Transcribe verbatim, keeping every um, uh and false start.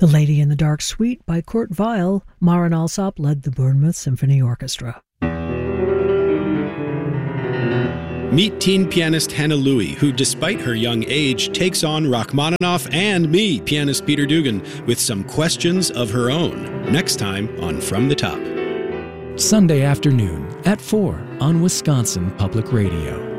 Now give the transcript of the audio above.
The Lady in the Dark Suite by Kurt Weill. Maren Alsop led the Bournemouth Symphony Orchestra. Meet teen pianist Hannah Louie, who, despite her young age, takes on Rachmaninoff and me, pianist Peter Dugan, with some questions of her own. Next time on From the Top. Sunday afternoon at four on Wisconsin Public Radio.